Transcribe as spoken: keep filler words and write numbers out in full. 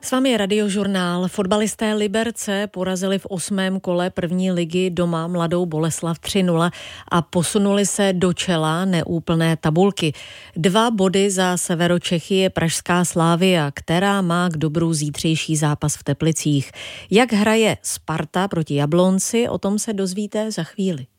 S vámi je Radiožurnál. Fotbalisté Liberce porazili v osmém kole první ligy doma Mladou Boleslav tři nula a posunuli se do čela neúplné tabulky. Dva body za Severočechy je pražská Slavia, která má k dobru zítřejší zápas v Teplicích. Jak hraje Sparta proti Jablonci, o tom se dozvíte za chvíli.